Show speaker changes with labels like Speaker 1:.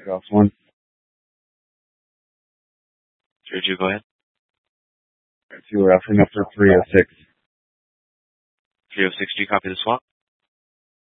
Speaker 1: Ross 1.
Speaker 2: Sergio, go ahead.
Speaker 1: 2, we're offering up for 306.
Speaker 2: 306, do you copy the swap?